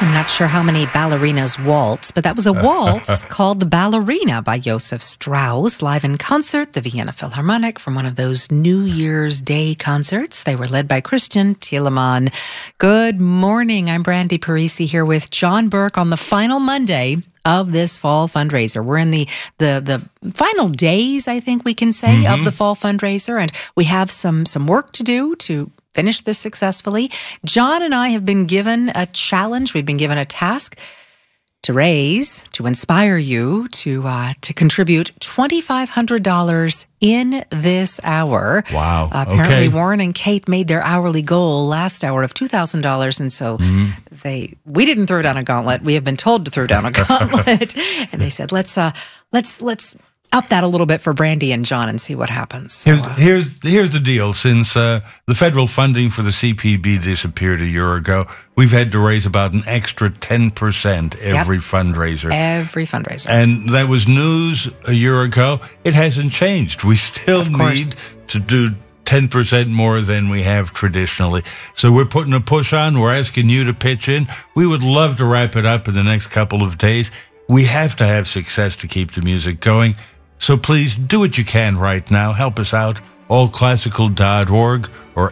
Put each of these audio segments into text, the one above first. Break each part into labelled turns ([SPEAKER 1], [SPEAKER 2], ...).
[SPEAKER 1] I'm not sure how many ballerinas waltz, but that was a waltz called The Ballerina by Joseph Strauss, live in concert, the Vienna Philharmonic, from one of those New Year's Day concerts. They were led by Christian Thielemann. Good morning. I'm Brandy Parisi here with John Burke on the final Monday of this fall fundraiser. We're in the final days, I think we can say, of the fall fundraiser, and we have some work to do to finish this successfully. John and I have been given a challenge. We've been given a task to raise, to inspire you to contribute $2,500 in this hour.
[SPEAKER 2] Wow.
[SPEAKER 1] Apparently, Warren and Kate made their hourly goal last hour of $2,000, and so we didn't throw down a gauntlet. We have been told to throw down a gauntlet, and they said, let's up that a little bit for Brandy and John and see what happens. So,
[SPEAKER 2] here's the deal. Since the federal funding for the CPB disappeared a year ago, we've had to raise about an extra 10% every fundraiser.
[SPEAKER 1] Every fundraiser.
[SPEAKER 2] And that was news a year ago. It hasn't changed. We still need to do 10% more than we have traditionally. So we're putting a push on. We're asking you to pitch in. We would love to wrap it up in the next couple of days. We have to have success to keep the music going. So please do what you can right now. Help us out. allclassical.org or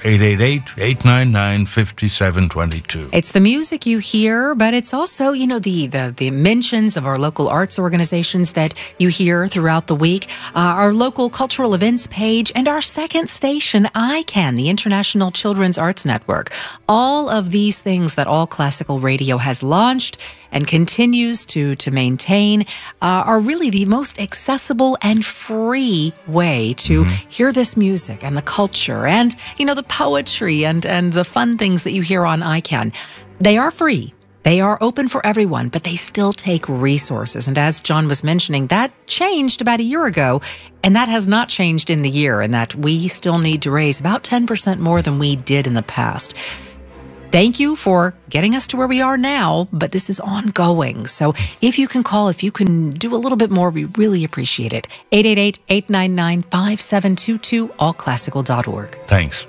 [SPEAKER 2] 888-899-5722.
[SPEAKER 1] It's the music you hear, but it's also, the mentions of our local arts organizations that you hear throughout the week, our local cultural events page, and our second station, ICANN, the International Children's Arts Network. All of these things that All Classical Radio has launched and continues to maintain are really the most accessible and free way to hear this music and the culture and, the poetry and the fun things that you hear on ICANN. They are free. They are open for everyone, but they still take resources. And as John was mentioning, that changed about a year ago, and that has not changed in the year, and that we still need to raise about 10% more than we did in the past. Thank you for getting us to where we are now, but this is ongoing. So if you can call, if you can do a little bit more, we really appreciate it. 888-899-5722, allclassical.org.
[SPEAKER 2] Thanks.